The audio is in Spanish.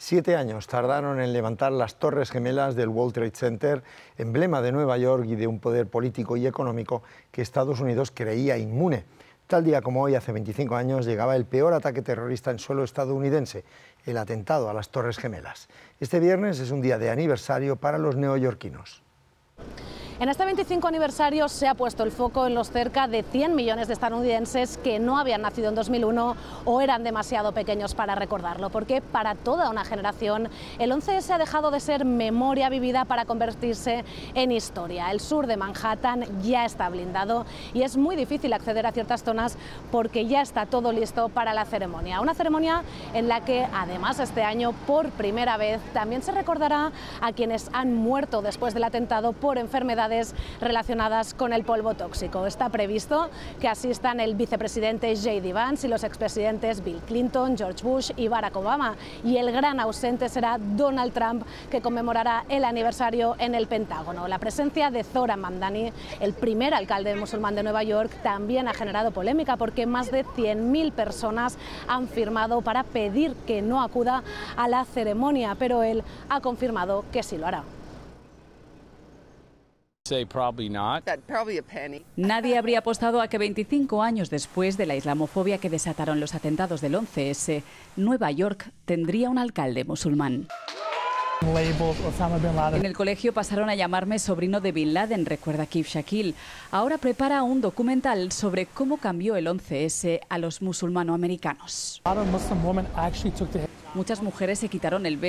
7 años tardaron en levantar las Torres Gemelas del World Trade Center, emblema de Nueva York y de un poder político y económico que Estados Unidos creía inmune. Tal día como hoy, hace 25 años, llegaba el peor ataque terrorista en suelo estadounidense, el atentado a las Torres Gemelas. Este viernes es un día de aniversario para los neoyorquinos. En este 25 aniversario se ha puesto el foco en los cerca de 100 millones de estadounidenses que no habían nacido en 2001 o eran demasiado pequeños para recordarlo, porque para toda una generación el 11S ha dejado de ser memoria vivida para convertirse en historia. El sur de Manhattan ya está blindado y es muy difícil acceder a ciertas zonas porque ya está todo listo para la ceremonia. Una ceremonia en la que además este año por primera vez también se recordará a quienes han muerto después del atentado por enfermedades relacionadas con el polvo tóxico. Está previsto que asistan el vicepresidente J.D. Vance y los expresidentes Bill Clinton, George Bush y Barack Obama. Y el gran ausente será Donald Trump, que conmemorará el aniversario en el Pentágono. La presencia de Zohran Mamdani, el primer alcalde musulmán de Nueva York, también ha generado polémica porque más de 100.000 personas han firmado para pedir que no acuda a la ceremonia, pero él ha confirmado que sí lo hará. Nadie habría apostado a que 25 años después de la islamofobia que desataron los atentados del 11S, Nueva York tendría un alcalde musulmán. En el colegio pasaron a llamarme sobrino de Bin Laden, recuerda Keith Shakil. Ahora prepara un documental sobre cómo cambió el 11S a los musulmanoamericanos. Muchas mujeres se quitaron el velo.